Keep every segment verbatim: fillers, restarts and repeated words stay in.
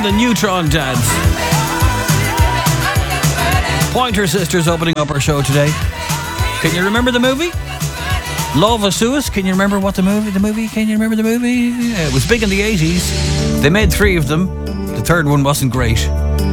the Neutron Dance. Pointer Sisters opening up our show today. Can you remember the movie? Love of Suez. Can you remember what the movie, the movie, can you remember the movie? Yeah, it was big in the eighties. They made three of them. The third one wasn't great.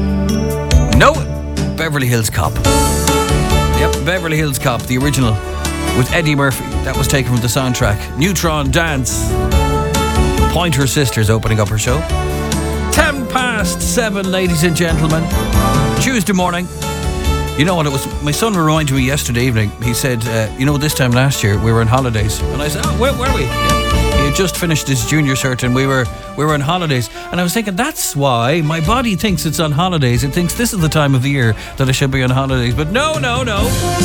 No, Beverly Hills Cop. Yep, Beverly Hills Cop, the original, with Eddie Murphy. That was taken from the soundtrack. Neutron Dance. Pointer Sisters opening up her show. Ten past seven, ladies and gentlemen. Tuesday morning. You know what it was? My son reminded me yesterday evening. He said, uh, you know, this time last year we were on holidays. And I said, oh, where were we? Yeah. He had just finished his junior cert and we were we were on holidays. And I was thinking, that's why my body thinks it's on holidays. It thinks this is the time of the year that I should be on holidays. But no, no, no.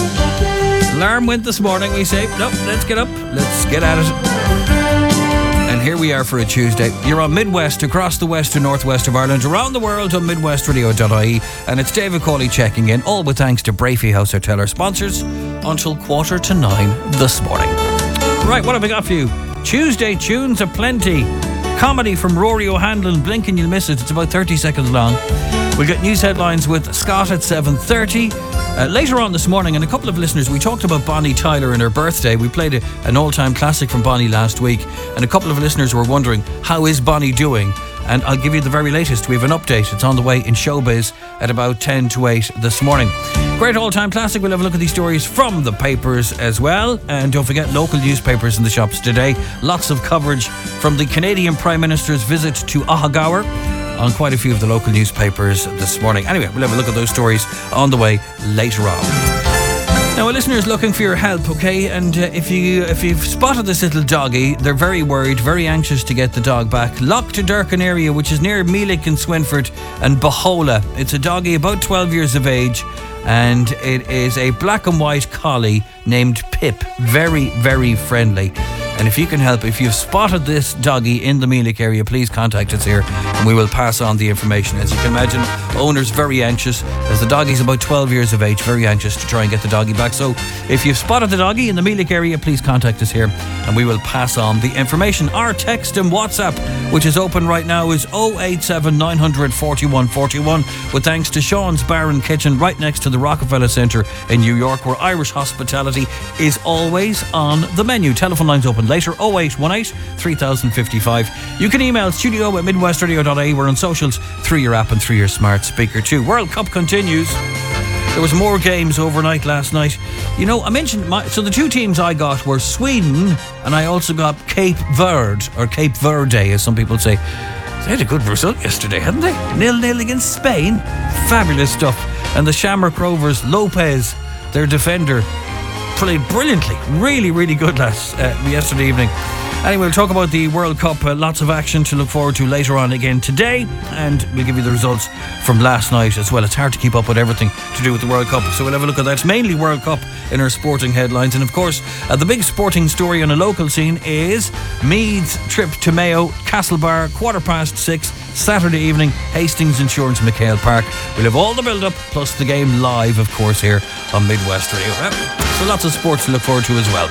Alarm went this morning. We say, nope, let's get up. Let's get at it. And here we are for a Tuesday. You're on Midwest, across the west and northwest of Ireland, around the world on midwest radio dot I E. And it's David Cawley checking in, all with thanks to Brafey House Hotel, our sponsors, until quarter to nine this morning. Right, what have we got for you? Tuesday tunes aplenty. Comedy from Rory O'Hanlon. Blink and you'll miss it. It's about thirty seconds long. We'll get news headlines with Scott at seven thirty. Uh, later on this morning, and a couple of listeners, we talked about Bonnie Tyler and her birthday. We played a, an all-time classic from Bonnie last week, and a couple of listeners were wondering, how is Bonnie doing? And I'll give you the very latest. We have an update. It's on the way in Showbiz at about ten to eight this morning. Great all-time classic. We'll have a look at these stories from the papers as well. And don't forget, local newspapers in the shops today. Lots of coverage from the Canadian Prime Minister's visit to Ahagaur on quite a few of the local newspapers this morning. Anyway, we'll have a look at those stories on the way later on. Now, a listener is looking for your help, okay? And uh, if, you, if you've spotted this little doggy, they're very worried, very anxious to get the dog back. Loch to Durkin area, which is near Meelick and Swinford and Bahola. It's a doggy about twelve years of age, and it is a black and white collie named Pip. Very, very friendly. And if you can help, if you've spotted this doggy in the Meelick area, please contact us here and we will pass on the information. As you can imagine, owners very anxious, as the doggy's about twelve years of age, very anxious to try and get the doggy back. So if you've spotted the doggy in the Meelick area, please contact us here and we will pass on the information. Our text and WhatsApp, which is open right now, is oh eight seven nine hundred forty-one forty-one, with thanks to Sean's Bar and Kitchen right next to the Rockefeller Centre in New York, where Irish hospitality is always on the menu. Telephone lines open later, oh eight one eight, three thousand fifty-five. You can email studio at midwest radio dot I E. We're on socials through your app and through your smart speaker too. World Cup continues. There was more games overnight last night. You know, I mentioned my, so the two teams I got were Sweden, and I also got Cape Verde, or Cape Verde as some people say. They had a good result yesterday, hadn't they? nil-nil against Spain. Fabulous stuff. And the Shamrock Rovers, Lopez, their defender, played brilliantly. Really, really good last uh, yesterday evening. Anyway, we'll talk about the World Cup. Uh, lots of action to look forward to later on again today, and we'll give you the results from last night as well. It's hard to keep up with everything to do with the World Cup, so we'll have a look at that. It's mainly World Cup in our sporting headlines, and of course uh, the big sporting story on a local scene is Meath's trip to Mayo, Castlebar, quarter past six Saturday evening, Hastings Insurance, McHale Park. We'll have all the build-up plus the game live, of course, here on Midwest Radio. So lots of sports to look forward to as well.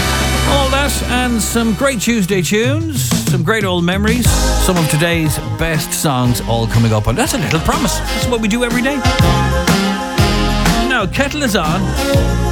All that and some great Tuesday tunes, some great old memories, some of today's best songs all coming up. And that's a little promise. That's what we do every day. Now, kettle is on.